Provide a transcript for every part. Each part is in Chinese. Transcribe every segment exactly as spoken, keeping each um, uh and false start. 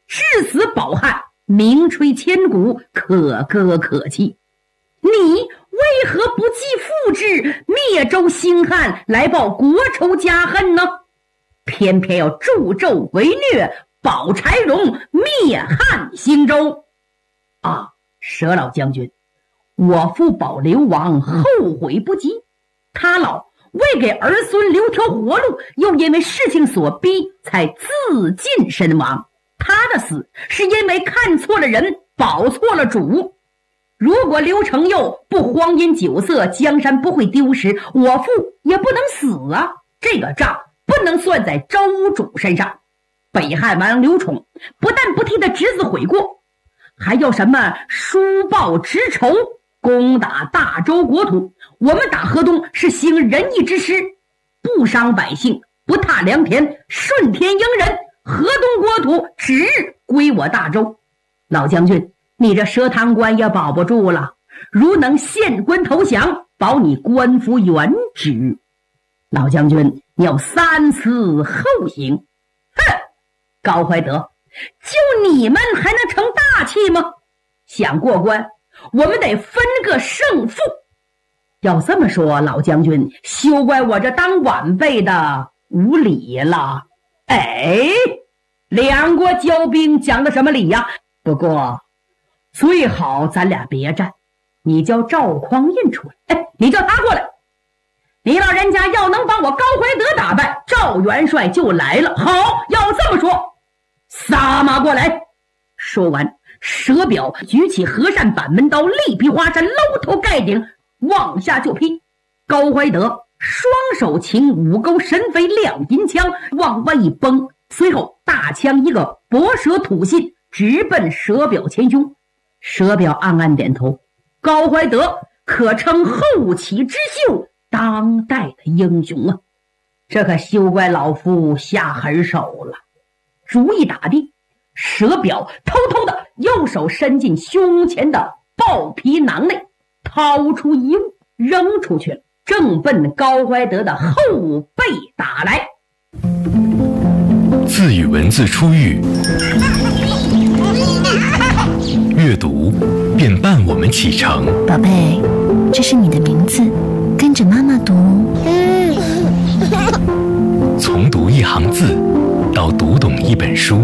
至死饱汉，名垂千古，可歌可泣。你为何不继父志，灭周兴汉，来报国仇家恨呢？偏偏要助纣为虐，保柴荣，灭汉兴周。啊，佘老将军，我父保流亡，后悔不及。他老为给儿孙留条活路，又因为事情所逼，才自尽身亡。他的死是因为看错了人，保错了主。如果刘承佑不荒淫酒色，江山不会丢失，我父也不能死啊。这个账不能算在周主身上。北汉王刘宠不但不替他侄子悔过，还要什么书报之仇，攻打大周国土。我们打河东是行仁义之师，不伤百姓，不踏良田，顺天应人，河东国土指日归我大周。老将军，你这佘堂官也保不住了，如能献官投降，保你官复原职。老将军，你要三思后行。哼，高怀德，就你们还能成大器吗？想过关，我们得分个胜负。要这么说，老将军，休怪我这当晚辈的无礼了。哎，两国交兵讲的什么理呀？不过最好咱俩别战，你叫赵匡胤出来，哎，你叫他过来。你老人家要能把我高怀德打败，赵元帅就来了。好，要这么说，撒马过来。说完，佘表举起和善板门刀，力劈华山，搂头盖顶，往下就劈。高怀德双手擎五钩神飞亮银枪，往外一崩，随后大枪一个博蛇吐信，直奔佘表前胸。佘表暗暗点头，高怀德可称后起之秀，当代的英雄啊！这可休怪老夫下狠手了。主意打定，佘表偷偷的右手伸进胸前的豹皮囊内，掏出一物扔出去了，正奔高怀德的后背打来。 字与文字出狱，阅读便伴我们启程。 宝贝，这是你的名字，跟着妈妈读。 从读一行字到读懂一本书，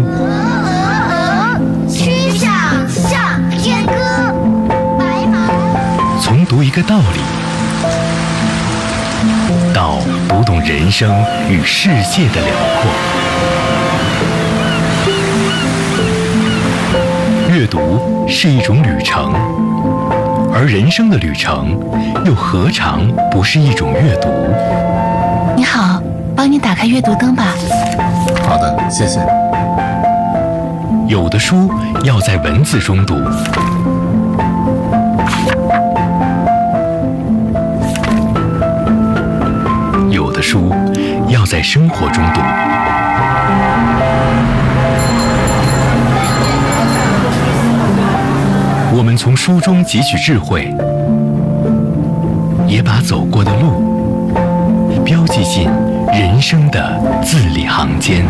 曲项向天歌，白马。 从读一个道理到读懂人生与世界的辽阔。阅读是一种旅程，而人生的旅程又何尝不是一种阅读？ 你好，帮你打开阅读灯吧。 好的，谢谢。 有的书要在文字中读，有的书要在生活中读。我们从书中汲取智慧，也把走过的路标记进人生的字里行间。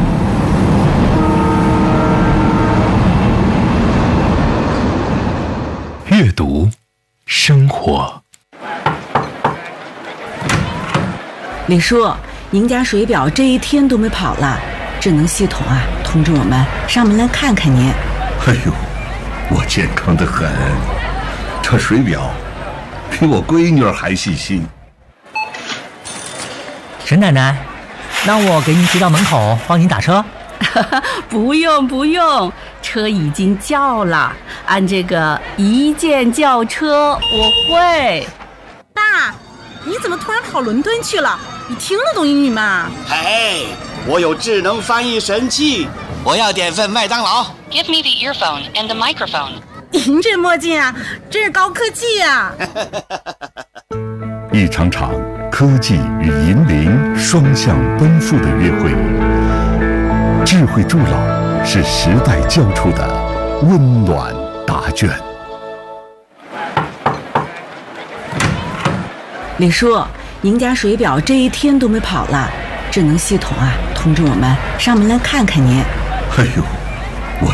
阅读，生活。 李叔，您家水表这一天都没跑了，智能系统啊通知我们上门来看看您。 哎呦，我健康得很，这水表比我闺女儿还细心。 沈奶奶，那我给您骑到门口帮您打车。 不用不用，车已经叫了，按这个一键叫车我会。 爸，你怎么突然跑伦敦去了？你听得懂英语吗？ 嘿，我有智能翻译神器，我要点份麦当劳。 Give me the earphone and the microphone. 您这墨镜啊，真是高科技啊！ 一场场科技与银铃双向奔赴的约会，智慧助老是时代交出的温暖答卷。 李叔，您家水表这一天都没跑了，智能系统啊通知我们上门来看看您。 哎呦，